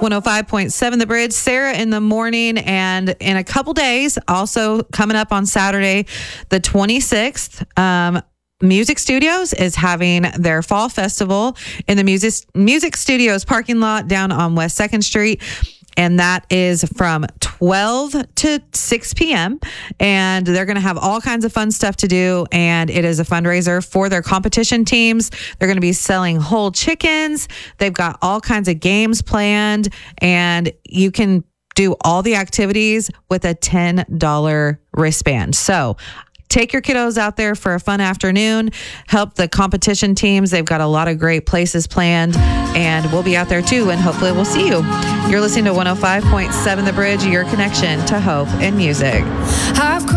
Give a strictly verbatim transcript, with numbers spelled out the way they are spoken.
one oh five point seven The Bridge. Sarah in the morning, and in a couple days, also coming up on Saturday, the twenty-sixth, um, Music Studios is having their fall festival in the Music Music Studios parking lot down on West second Street. And that is from twelve to six p.m. And they're going to have all kinds of fun stuff to do. And it is a fundraiser for their competition teams. They're going to be selling whole chickens. They've got all kinds of games planned. And you can do all the activities with a ten dollars wristband. So take your kiddos out there for a fun afternoon. Help the competition teams. They've got a lot of great places planned. And we'll be out there too. And hopefully we'll see you. You're listening to one oh five point seven The Bridge, your connection to hope and music. I've